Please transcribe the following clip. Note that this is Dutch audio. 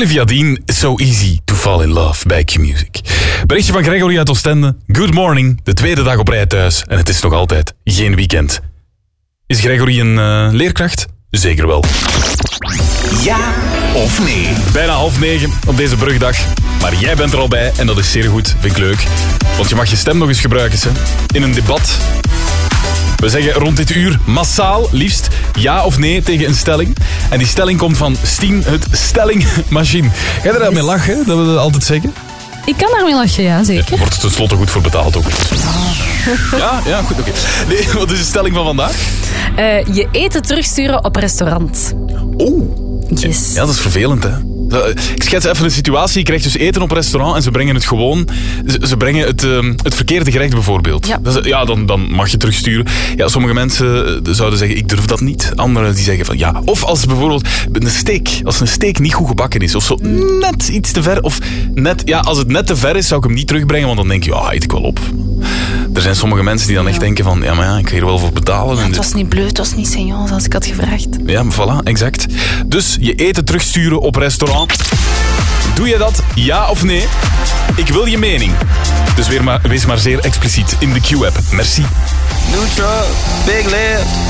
Olivia Dean, So Easy to Fall in Love bij Q-Music. Berichtje van Gregory uit Oostende. Good morning, de tweede dag op rij thuis en het is nog altijd geen weekend. Is Gregory een leerkracht? Zeker wel. Ja of nee? Bijna 8:30 op deze brugdag. Maar jij bent er al bij en dat is zeer goed, vind ik leuk. Want je mag je stem nog eens gebruiken, hè? In een debat. We zeggen rond dit uur massaal, liefst ja of nee tegen een stelling. En die stelling komt van Stien, het stellingmachine. Ga je er daarmee lachen, dat we dat altijd zeggen? Ik kan daarmee lachen, ja, zeker. Er wordt tenslotte goed voor betaald ook. Ja, goed, oké. Nee, wat is de stelling van vandaag? Je eten terugsturen op restaurant. Oeh. Yes. Ja, dat is vervelend, hè. Ik schets even de situatie. Je krijgt dus eten op een restaurant en ze brengen het gewoon... Ze brengen het verkeerde gerecht bijvoorbeeld. Ja. Dan mag je terugsturen. Ja, sommige mensen zouden zeggen, ik durf dat niet. Anderen die zeggen van ja. Of als bijvoorbeeld als een steak niet goed gebakken is. Of zo net iets te ver. Of net, ja, als het net te ver is, zou ik hem niet terugbrengen. Want dan denk je, eet ik wel op. Er zijn sommige mensen die dan echt denken van ja, maar ja, ik ga hier wel voor betalen. Ja, het was niet bleu, het was niet seigneur zoals ik had gevraagd. Ja, voilà, exact. Dus je eten terugsturen op restaurant. Doe je dat, ja of nee? Ik wil je mening. Dus wees maar zeer expliciet in de Q-app. Merci. New truck, big lift.